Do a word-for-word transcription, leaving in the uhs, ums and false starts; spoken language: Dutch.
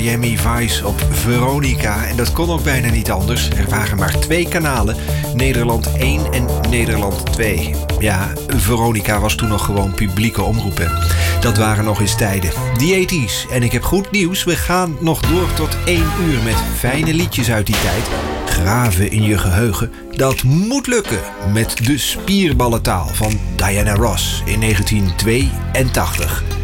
Miami Vice op Veronica. En dat kon ook bijna niet anders. Er waren maar twee kanalen. Nederland één en Nederland twee. Ja, Veronica was toen nog gewoon publieke omroepen. Dat waren nog eens tijden. Die tachtiger. En ik heb goed nieuws. We gaan nog door tot één uur met fijne liedjes uit die tijd. Graven in je geheugen. Dat moet lukken met de spierballentaal van Diana Ross in negentien tweeëntachtig.